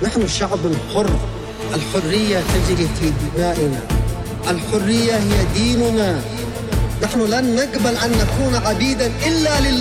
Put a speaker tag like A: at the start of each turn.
A: نحن شعب حر، الحرية تجري في دمائنا، الحرية هي ديننا. نحن لن نقبل أن نكون عبيدا إلا لله.